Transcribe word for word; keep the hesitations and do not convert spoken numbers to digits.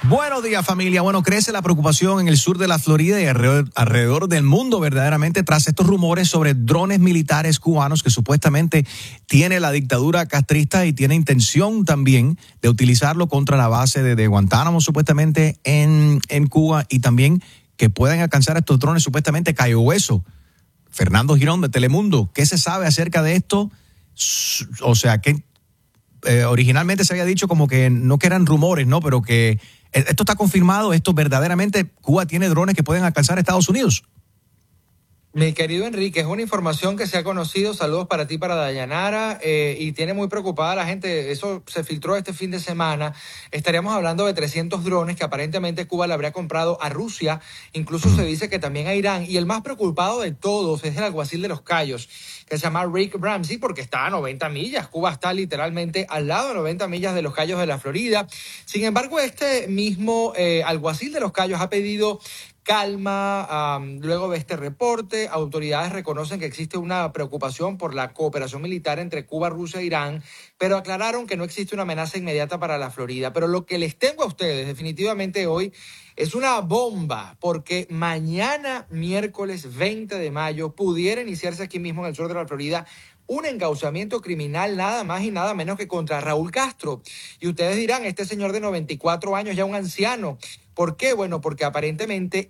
Buenos días, familia. Bueno, crece la preocupación en el sur de la Florida y alrededor, alrededor del mundo verdaderamente tras estos rumores sobre drones militares cubanos que supuestamente tiene la dictadura castrista y tiene intención también de utilizarlo contra la base de, de Guantánamo supuestamente en, en Cuba, y también que puedan alcanzar estos drones supuestamente Cayo Hueso. Fernando Girón de Telemundo, ¿qué se sabe acerca de esto? O sea, que eh, originalmente se había dicho como que no que eran rumores, ¿no? Pero que esto está confirmado, esto verdaderamente, Cuba tiene drones que pueden alcanzar a Estados Unidos. Mi querido Enrique, es una información que se ha conocido, saludos para ti, para Dayanara, eh, y tiene muy preocupada a la gente. Eso se filtró este fin de semana. Estaríamos hablando de trescientos drones que aparentemente Cuba le habría comprado a Rusia, incluso se dice que también a Irán, y el más preocupado de todos es el alguacil de Los Cayos, que se llama Rick Ramsey, porque está a noventa millas. Cuba está literalmente al lado de noventa millas de Los Cayos de la Florida. Sin embargo, este mismo eh, alguacil de Los Cayos ha pedido calma. Um, luego de este reporte, autoridades reconocen que existe una preocupación por la cooperación militar entre Cuba, Rusia e Irán, pero aclararon que no existe una amenaza inmediata para la Florida. Pero lo que les tengo a ustedes definitivamente hoy es una bomba, porque mañana, miércoles veinte de mayo, pudiera iniciarse aquí mismo en el sur de la Florida un encauzamiento criminal nada más y nada menos que contra Raúl Castro. Y ustedes dirán, este señor de noventa y cuatro años, ya un anciano. ¿Por qué? Bueno, porque aparentemente